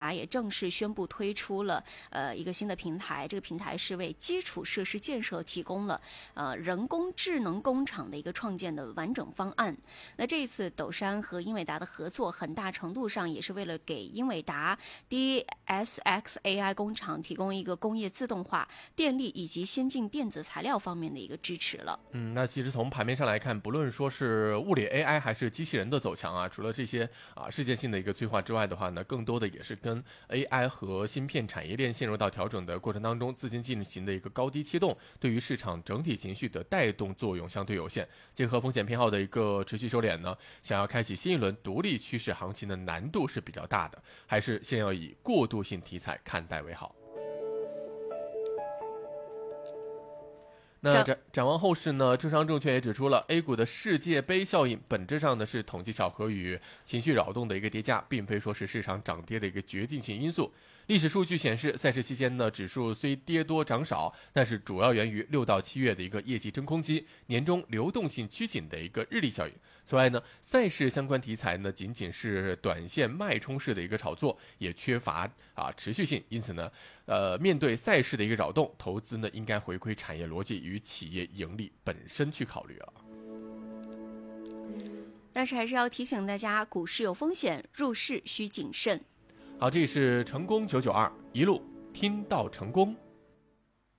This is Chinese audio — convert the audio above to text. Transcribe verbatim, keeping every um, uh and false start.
达也正式宣布推出了呃一个新的平台，这个平台是为基础设施建设提供了呃人工智能工厂的一个创建的完整方案。那这一次斗山和英伟达的合作，很大程度上也是为了给英伟达 D S X A I 工厂提供一个工业自动化、电力以及先进电子材料方面的一个支持了。 嗯，那其实从盘面上来看，不论说是物理 A I 还是机器人的走强啊，除了这些啊事件性的一个催化之外的话呢，更多的也是跟 A I 和芯片产业链陷入到调整的过程当中，资金进行的一个高低切动，对于市场整体情绪的带动作用相对有限。结合风险偏好的一个持续收敛呢，想要开启新一轮独立趋势行情的难度是比较大的，还是先要以过渡性题材看待为好。那展展望后市呢，浙商证券也指出了 A 股的世界杯效应本质上呢是统计巧合与情绪扰动的一个叠加，并非说是市场涨跌的一个决定性因素。历史数据显示，赛事期间呢，指数虽跌多涨少，但是主要源于六到七月的一个业绩真空期，年中流动性趋紧的一个日历效应。此外呢，赛事相关题材呢，仅仅是短线脉冲式的一个炒作，也缺乏啊持续性。因此呢，呃，面对赛事的一个扰动，投资呢应该回归产业逻辑与企业盈利本身去考虑了。 但是还是要提醒大家，股市有风险，入市需谨慎。 好，这里是成功九九二，一路听到成功。